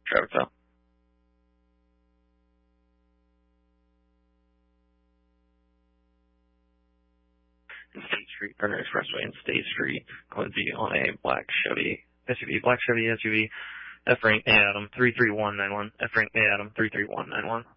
Traffic stop. In State Street, Gardner Expressway and State Street, Quincy on a black Chevy SUV, F rank Adam 33191, F rank Adam 33191.